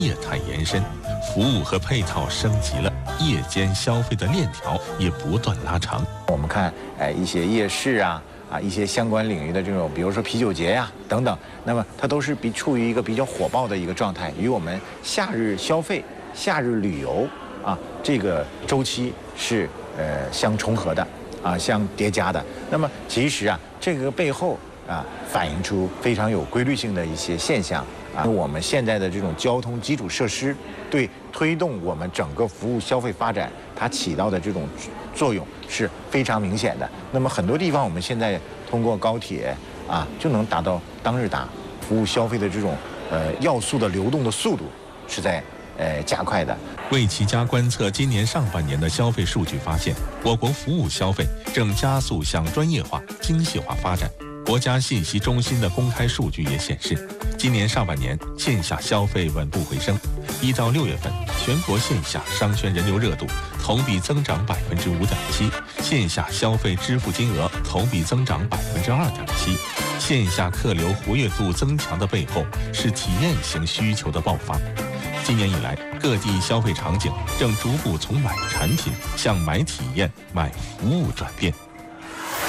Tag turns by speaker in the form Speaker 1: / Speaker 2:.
Speaker 1: 业态延伸，服务和配套升级了，夜间消费的链条也不断拉长。
Speaker 2: 我们看，一些夜市啊，一些相关领域的这种，比如说啤酒节呀等等，那么它都是处于一个比较火爆的一个状态，与我们夏日消费、夏日旅游这个周期是相重合的相叠加的。那么其实这个背后反映出非常有规律性的一些现象我们现在的这种交通基础设施对推动我们整个服务消费发展，它起到的这种作用是非常明显的。那么很多地方我们现在通过高铁就能达到当日达，服务消费的这种要素的流动的速度是在加快的。
Speaker 1: 为齐家观测今年上半年的消费数据发现，我国服务消费正加速向专业化、精细化发展。国家信息中心的公开数据也显示，今年上半年线下消费稳步回升。1到6月份，全国线下商圈人流热度同比增长5.7%，线下消费支付金额同比增长2.7%。线下客流活跃度增强的背后是体验型需求的爆发。今年以来，各地消费场景正逐步从买产品向买体验、买服务转变。